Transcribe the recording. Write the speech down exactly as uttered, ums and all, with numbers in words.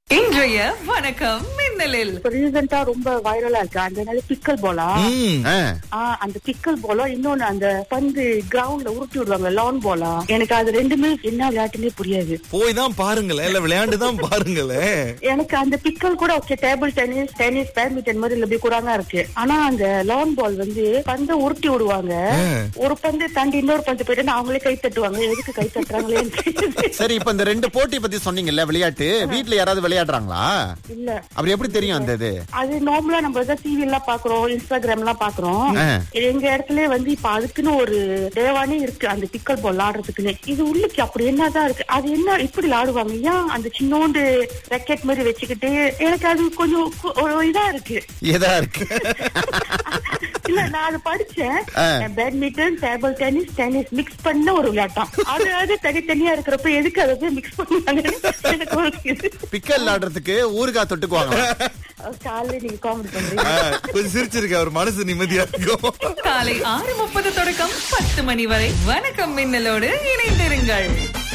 இன்றைய வணக்கம் மின்னலில் ரீசெண்டா ரொம்ப வைரலா இருக்கு அந்த பிக்கல் போலா. அந்த பிக்கல் போலா இன்னொன்னு அந்த பந்து கிரவுண்ட்ல உருட்டி விடுவாங்க லான் போலா. எனக்கு அது ரெண்டுமே என்ன விளையாட்டுன்னே புரியாது. போய் தான் பாருங்களேன், இல்ல விளையாண்டு தான் பாருங்களேன். எனக்கு அந்த பிக்கல் கூட okay, table tennis tennis badminton மாதிரி இல்ல கூட தான் இருக்கு. ஆனா அந்த லான் பால் வந்து பந்து உருட்டி விடுவாங்க. ஒரு பந்து தாண்டி இன்னொரு பந்து போயிட்டு அவங்களே கை தட்டுவாங்க. எதுக்கு கை தட்டுறாங்களே. சரி, இப்ப இந்த ரெண்டு போட்டி பத்தி சொன்னீங்கல்ல, விளையாட்டு வீட்டுல யாராவது விளையாடுறாங்களா? இல்ல. அப்படி எப்படி தெரியும் அந்த இது? அது நார்மலா நம்ம டிவி எல்லாம் பாக்குறோம், இன்ஸ்டாகிராம் எல்லாம் பாக்குறோம். எங்க இடத்துல வந்து இப்ப அதுக்குன்னு ஒரு தேவானே இருக்கு அந்த பிக்கல் பால் ஆடுறதுக்குன்னு. இது உள்ளுக்கு அப்படி என்னதான் இருக்கு, அது என்ன இப்படி ஆடுவாங்க ஏன் அந்த சின்னோண்டு ராக்கெட் மாதிரி வச்சுக்கிட்டு? எனக்கு அது கொஞ்சம் இதா இருக்கு. இதா இருக்கு இல்ல, நான் அது படிச்சேன். Badminton table tennis tennis mix பண்ண ஒரு விளையாட்டம். அது அது தனித்தனியா இருக்கிறப்ப எதுக்கு அதை மிக்ஸ் பண்ணுவாங்க? பிக்கல் ஆடுறதுக்கு ஊறுகாய் தொட்டுக்குவாங்க. காலையில நீங்க காமெடி பண்றீங்க. கொஞ்சம் சிரிச்சிருக்க, ஒரு மனசு நிம்மதியா இருக்கும். காலை ஆறு முப்பது தொடக்கம் பத்து மணி வரை வணக்கம் மின்னலோடு இணைந்திருங்கள்.